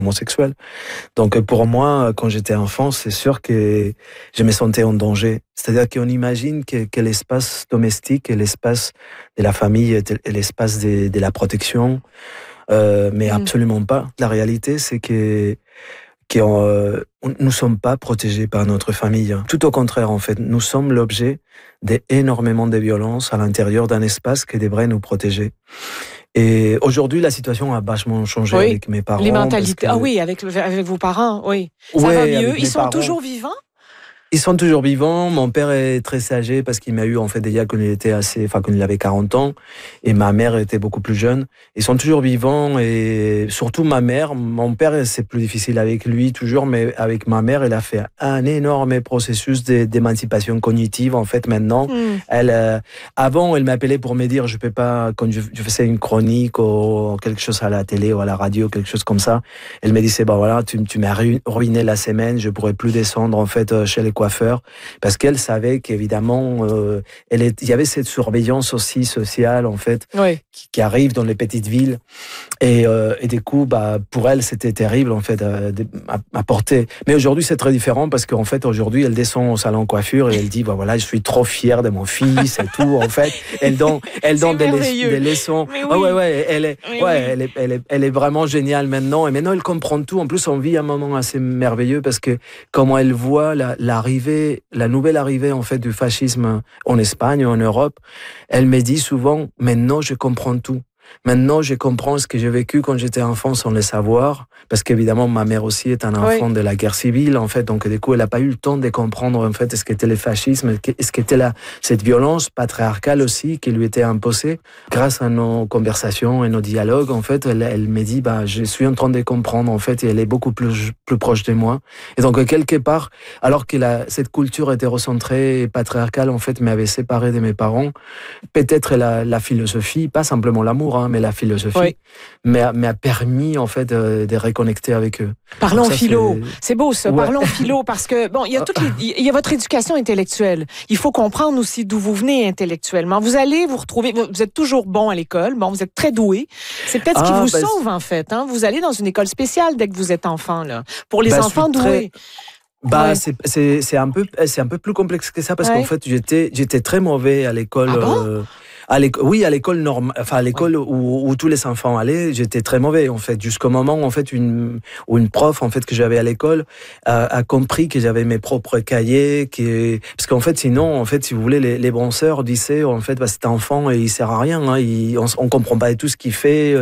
homosexuel. Donc pour moi, quand j'étais enfant, c'est sûr que je me sentais en danger. C'est-à-dire qu'on imagine que l'espace domestique et l'espace de la famille est l'espace de la protection, mais absolument pas. La réalité, c'est que nous ne sommes pas protégés par notre famille. Tout au contraire, en fait, nous sommes l'objet d'énormément de violences à l'intérieur d'un espace qui devrait nous protéger. Et aujourd'hui, la situation a vachement changé avec mes parents. Les mentalités. Ah oui, avec vos parents, oui. Ça va mieux. Ils sont toujours vivants? Ils sont toujours vivants. Mon père est très âgé parce qu'il m'a eu en fait déjà quand il avait 40 ans, et ma mère était beaucoup plus jeune. Ils sont toujours vivants, et surtout ma mère. Mon père, c'est plus difficile avec lui toujours, mais avec ma mère, elle a fait un énorme processus d'émancipation cognitive en fait maintenant. Avant, elle m'appelait pour me dire je peux pas, quand je faisais une chronique ou quelque chose à la télé ou à la radio, quelque chose comme ça, elle me disait voilà, tu m'as ruiné la semaine, je pourrais plus descendre en fait chez les coiffeur, parce qu'elle savait qu'évidemment il y avait cette surveillance aussi sociale en fait qui arrive dans les petites villes, et du coup pour elle c'était terrible en fait à porter. Mais aujourd'hui c'est très différent, parce qu'en fait aujourd'hui elle descend au salon coiffure et elle dit voilà, je suis trop fière de mon fils et tout en fait. Elle donne des leçons. Elle est vraiment géniale maintenant, et maintenant elle comprend tout. En plus on vit un moment assez merveilleux, parce que comment elle voit la nouvelle arrivée en fait du fascisme en Espagne, en Europe, elle me dit souvent maintenant je comprends tout. Maintenant, je comprends ce que j'ai vécu quand j'étais enfant sans le savoir, parce qu'évidemment, ma mère aussi est un enfant de la guerre civile, en fait. Donc, du coup, elle n'a pas eu le temps de comprendre, en fait, ce qu'était le fascisme, ce qu'était cette violence patriarcale aussi qui lui était imposée. Grâce à nos conversations et nos dialogues, en fait, elle me dit, je suis en train de comprendre, en fait, et elle est beaucoup plus proche de moi. Et donc, quelque part, alors que cette culture hétérocentrée et patriarcale, en fait, m'avait séparé de mes parents, peut-être la philosophie, pas simplement l'amour, mais la philosophie m'a permis en fait de reconnecter avec eux. Parlons philo. C'est beau ça. Parlons philo, parce que il y a votre éducation intellectuelle. Il faut comprendre aussi d'où vous venez intellectuellement. Vous allez vous retrouver. Vous êtes toujours bon à l'école. Bon, vous êtes très doué. C'est peut-être ce qui vous sauve en fait. Hein? Vous allez dans une école spéciale dès que vous êtes enfant là. Pour les enfants doués. C'est un peu plus complexe que ça, parce qu'en fait j'étais très mauvais à l'école. Ah bon? À l'école normale, enfin à l'école où tous les enfants allaient, j'étais très mauvais en fait, jusqu'au moment en fait où une prof en fait que j'avais à l'école a compris que j'avais mes propres cahiers, parce qu'en fait sinon en fait si vous voulez les penseurs disaient en fait cet enfant il sert à rien, on comprend pas tout ce qu'il fait,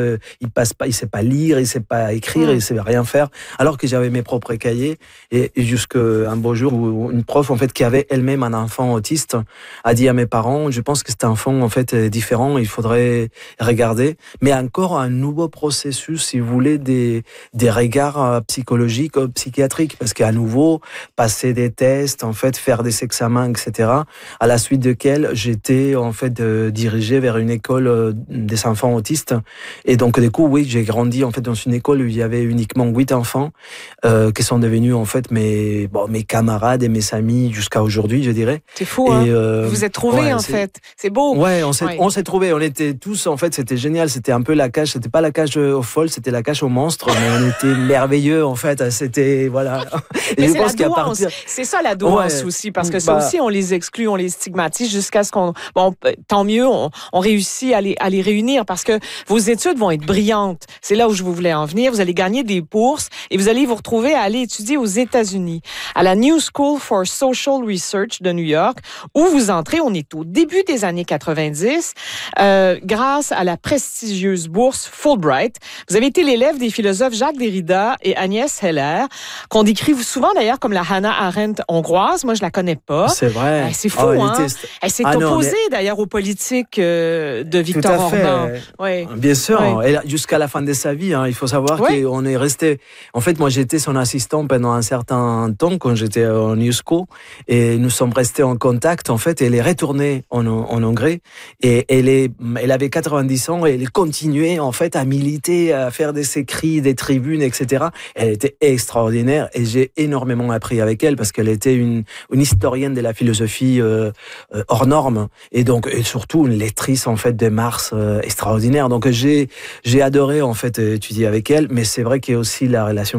il sait pas lire, il sait pas écrire, il sait rien faire, alors que j'avais mes propres cahiers, et jusqu'à un beau jour où une prof en fait qui avait elle-même un enfant autiste a dit à mes parents, je pense que cet enfant en fait différent, il faudrait regarder, mais encore un nouveau processus, si vous voulez, des regards psychologiques, psychiatriques, parce qu'à nouveau, passer des tests, en fait, faire des examens, etc., à la suite desquels j'étais, en fait, dirigé vers une école des enfants autistes, et donc, du coup, oui, j'ai grandi, en fait, dans une école où il y avait uniquement 8 enfants, qui sont devenus, en fait, mes camarades et mes amis jusqu'à aujourd'hui, je dirais. C'est fou, hein? Vous êtes trouvés, en fait. C'est beau. Ouais, on s'est trouvés, on était tous, en fait, c'était génial, c'était un peu la cage, c'était pas la cage aux folles, c'était la cage aux monstres, mais on était merveilleux, en fait, c'était, voilà. Et je pense qu'à partir... C'est ça la douance aussi, parce que ça aussi, on les exclut, on les stigmatise jusqu'à ce qu'on... Bon, tant mieux, on réussit à les réunir, parce que vos études vont être brillantes. C'est là où je voulais en venir. Vous allez gagner des bourses et vous allez vous retrouver à aller étudier aux États-Unis, à la New School for Social Research de New York, où vous entrez, on est au début des années 90, grâce à la prestigieuse bourse Fulbright. Vous avez été l'élève des philosophes Jacques Derrida et Agnès Heller, qu'on décrit souvent d'ailleurs comme la Hannah Arendt hongroise. Moi, je la connais pas. C'est vrai. C'est fou, hein? Elle s'est opposée d'ailleurs aux politiques de Victor Orban. Bien sûr. Et jusqu'à la fin de sa vie, il faut savoir qu'on est resté... En fait, moi, j'étais son assistant pendant un certain temps quand j'étais en New School, et nous sommes restés en contact, en fait, et elle est retournée en Hongrie. Et elle avait 90 ans et elle continuait en fait à militer, à faire des écrits, des tribunes, etc. Elle était extraordinaire et j'ai énormément appris avec elle parce qu'elle était une historienne de la philosophie hors norme et surtout une lectrice en fait de Marx extraordinaire. Donc j'ai adoré en fait étudier avec elle, mais c'est vrai qu'il y a aussi la relation